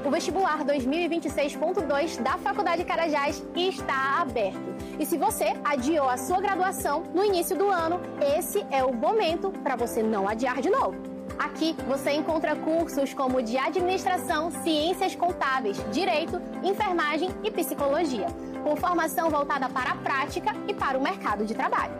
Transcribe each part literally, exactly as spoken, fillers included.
O vestibular dois mil e vinte e seis ponto dois da Faculdade Carajás está aberto. E se você adiou a sua graduação no início do ano, esse é o momento para você não adiar de novo. Aqui você encontra cursos como de administração, ciências contábeis, direito, enfermagem e psicologia, com formação voltada para a prática e para o mercado de trabalho.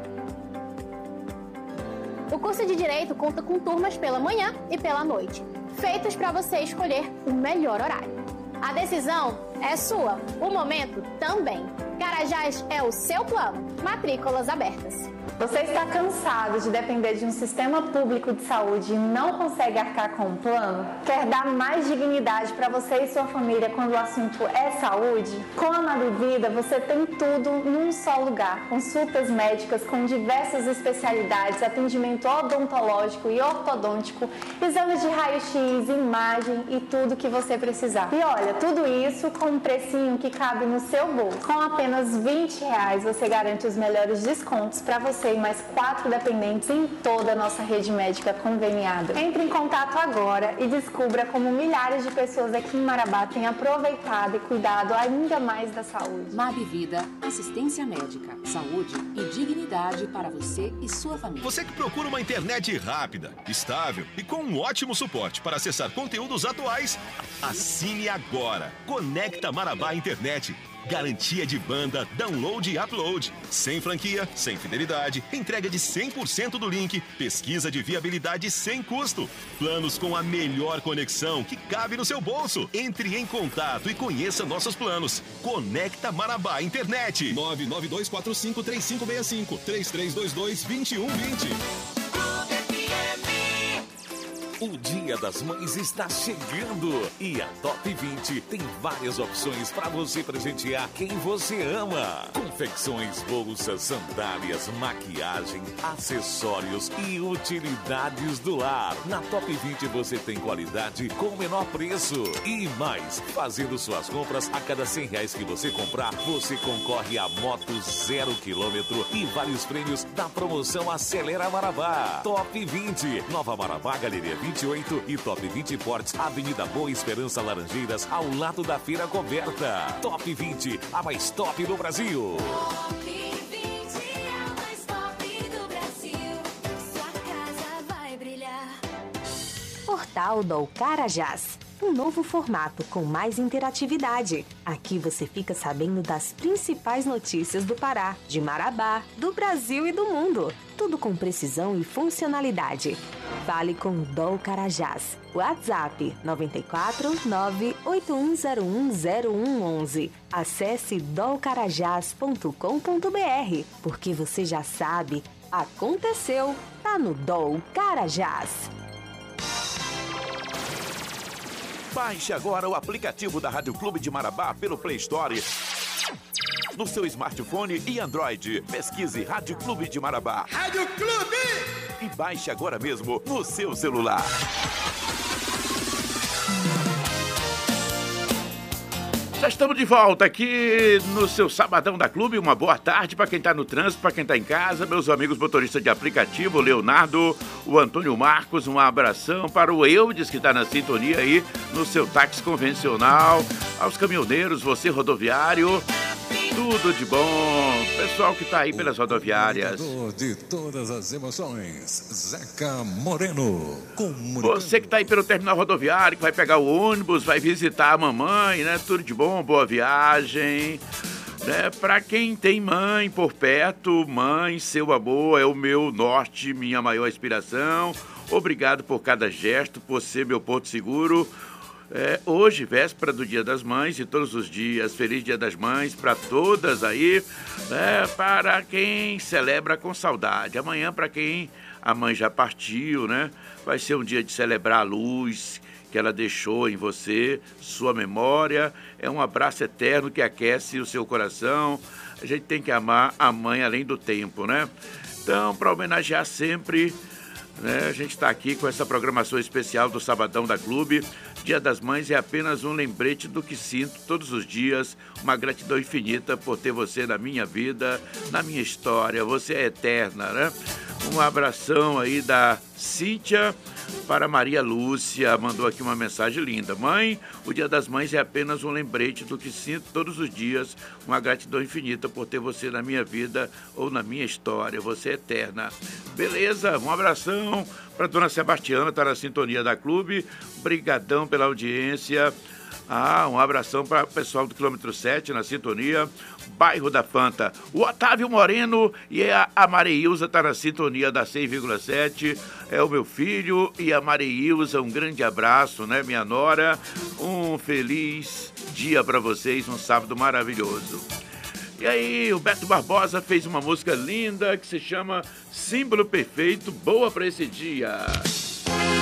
O curso de Direito conta com turmas pela manhã e pela noite, feitos para você escolher o melhor horário. A decisão é sua, o momento também. Carajás é o seu plano. Matrículas abertas. Você está cansado de depender de um sistema público de saúde e não consegue arcar com um plano? Quer dar mais dignidade para você e sua família quando o assunto é saúde? Com a Mabivida você tem tudo num só lugar. Consultas médicas com diversas especialidades, atendimento odontológico e ortodôntico, exames de raio-x, imagem e tudo que você precisar. E olha, tudo isso com um precinho que cabe no seu bolso. Com apenas vinte reais você garante os melhores descontos para você e mais quatro dependentes em toda a nossa rede médica conveniada. Entre em contato agora e descubra como milhares de pessoas aqui em Marabá têm aproveitado e cuidado ainda mais da saúde. Mabivida, assistência médica, saúde e dignidade para você e sua família. Você que procura uma internet rápida, estável e com um ótimo suporte para acessar conteúdos atuais, assine agora. Conecta Marabá Internet. Garantia de banda, download e upload. Sem franquia, sem fidelidade, entrega de cem por cento do link, pesquisa de viabilidade sem custo. Planos com a melhor conexão que cabe no seu bolso. Entre em contato e conheça nossos planos. Conecta Marabá Internet. nove nove dois quatro cinco três cinco seis cinco, três três dois dois, dois um dois zero. O Dia das Mães está chegando e a Top vinte tem várias opções para você presentear quem você ama. Confecções, bolsas, sandálias, maquiagem, acessórios e utilidades do lar. Na Top vinte você tem qualidade com o menor preço. E mais, fazendo suas compras, a cada cem reais que você comprar, você concorre a moto zero quilômetro e vários prêmios da promoção Acelera Marabá. Top vinte, Nova Marabá, Galeria vinte e oito e Top vinte Ports, Avenida Boa Esperança, Laranjeiras, ao lado da Feira Coberta. Top vinte, a mais top do Brasil. Top vinte, a mais top do Brasil. Sua casa vai brilhar. Portal do Carajás. Um novo formato com mais interatividade. Aqui você fica sabendo das principais notícias do Pará, de Marabá, do Brasil e do mundo. Tudo com precisão e funcionalidade. Fale com Dol Carajás. WhatsApp nove quatro nove oito um zero um zero um um um. Acesse dol carajás ponto com ponto b r, porque você já sabe, aconteceu, tá no Dol Carajás. Baixe agora o aplicativo da Rádio Clube de Marabá pelo Play Store no seu smartphone e Android. Pesquise Rádio Clube de Marabá. Rádio Clube! E baixe agora mesmo no seu celular. Já estamos de volta aqui no seu Sabadão da Clube. Uma boa tarde para quem está no trânsito, para quem está em casa, meus amigos motoristas de aplicativo, o Leonardo, o Antônio Marcos, um abração para o Eudes que está na sintonia aí no seu táxi convencional, aos caminhoneiros, você rodoviário, tudo de bom. Pessoal que está aí pelas rodoviárias. De todas as emoções, Zeca Moreno. Você que está aí pelo terminal rodoviário, que vai pegar o ônibus, vai visitar a mamãe, né? Tudo de bom, boa viagem. Né? Para quem tem mãe por perto, mãe, seu amor é o meu norte, minha maior inspiração. Obrigado por cada gesto, por ser meu porto seguro. É, hoje, véspera do Dia das Mães e todos os dias, feliz Dia das Mães para todas aí, né, para quem celebra com saudade. Amanhã, para quem a mãe já partiu, né, vai ser um dia de celebrar a luz que ela deixou em você, sua memória. É um abraço eterno que aquece o seu coração. A gente tem que amar a mãe além do tempo, né? Então, para homenagear sempre, né, a gente está aqui com essa programação especial do Sabadão da Clube. Dia das Mães é apenas um lembrete do que sinto todos os dias, uma gratidão infinita por ter você na minha vida, na minha história. Você é eterna, né? Um abração aí da Cíntia para Maria Lúcia, mandou aqui uma mensagem linda. Mãe, o Dia das Mães é apenas um lembrete do que sinto todos os dias, uma gratidão infinita por ter você na minha vida ou na minha história, você é eterna. Beleza, um abração para dona Sebastiana, está na sintonia da Clube, brigadão pela audiência. Ah, um abração para o pessoal do quilômetro sete, na sintonia, bairro da Fanta. O Otávio Moreno e a, a Mareilza tá na sintonia da seis vírgula sete. É o meu filho e a Mareilza, um grande abraço, né, minha nora? Um feliz dia para vocês, um sábado maravilhoso. E aí, o Beto Barbosa fez uma música linda que se chama Símbolo Perfeito, boa para esse dia.